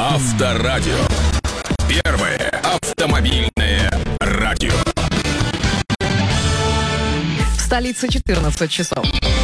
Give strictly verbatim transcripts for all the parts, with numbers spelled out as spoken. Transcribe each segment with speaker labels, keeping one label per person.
Speaker 1: Авторадио. Первое автомобильное радио.
Speaker 2: В столице четырнадцать часов.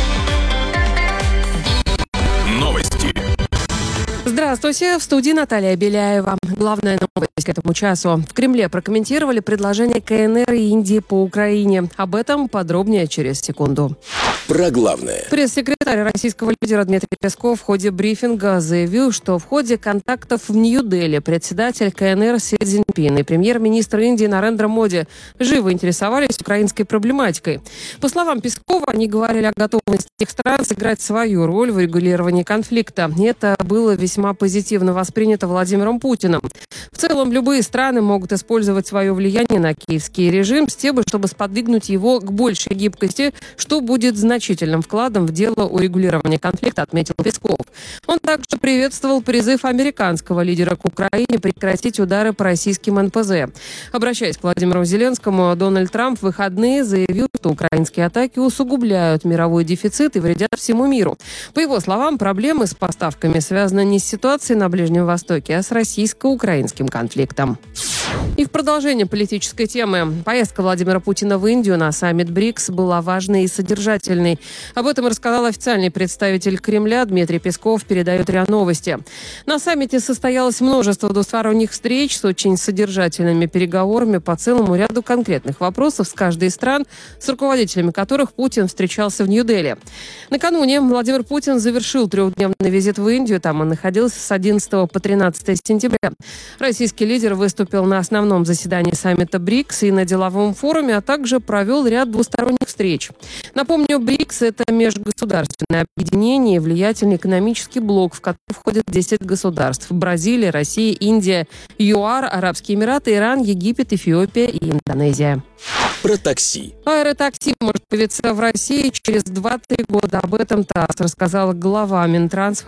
Speaker 1: Новости.
Speaker 2: Здравствуйте, в студии Наталья Беляева. Главная новость к этому часу. В Кремле прокомментировали предложение КНР и Индии по Украине. Об этом подробнее через секунду.
Speaker 1: Про главное.
Speaker 2: Пресс-секретарь российского лидера Дмитрий Песков в ходе брифинга заявил, что в ходе контактов в Нью-Дели председатель КНР Си Цзиньпин и премьер-министр Индии Нарендра Моди живо интересовались украинской проблематикой. По словам Пескова, они говорили о готовности этих стран сыграть свою роль в регулировании конфликта. И это было весьма позитивно воспринято Владимиром Путиным. В целом, любые страны могут использовать свое влияние на киевский режим с тем, чтобы сподвигнуть его к большей гибкости, что будет значительным вкладом в дело урегулирования конфликта, отметил Песков. Он также приветствовал призыв американского лидера к Украине прекратить удары по российским эн пэ зэ. Обращаясь к Владимиру Зеленскому, Дональд Трамп в выходные заявил, что украинские атаки усугубляют мировой дефицит и вредят всему миру. По его словам, проблемы с поставками связаны не с ситуацией на Ближнем Востоке, а с российско-украинским конфликтом. И в продолжение политической темы. Поездка Владимира Путина в Индию на саммит БРИКС была важной и содержательной. Об этом рассказал официальный представитель Кремля Дмитрий Песков, передает РИА Новости. На саммите состоялось множество двусторонних встреч с очень содержательными переговорами по целому ряду конкретных вопросов с каждой из стран, с руководителями которых Путин встречался в Нью-Дели. Накануне Владимир Путин завершил трехдневный визит в Индию. Там он находился с одиннадцатого по тринадцатое сентября. Российский лидер выступил на основном заседании саммита БРИКС и на деловом форуме, а также провел ряд двусторонних встреч. Напомню, БРИКС – это межгосударственное объединение и влиятельный экономический блок, в который входят десять государств – Бразилия, Россия, Индия, ЮАР, Арабские Эмираты, Иран, Египет, Эфиопия и Индонезия.
Speaker 1: Про такси.
Speaker 2: Аэротакси может появиться в России через два-три года. Об этом ТАСС рассказала глава Минтранса